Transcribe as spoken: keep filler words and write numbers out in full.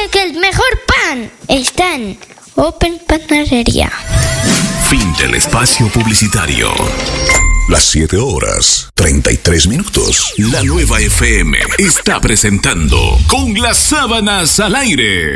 que el mejor pan está en Open Panadería. Fin del espacio publicitario. Las siete horas, treinta y tres minutos. La Nueva F M está presentando Con las Sábanas al Aire.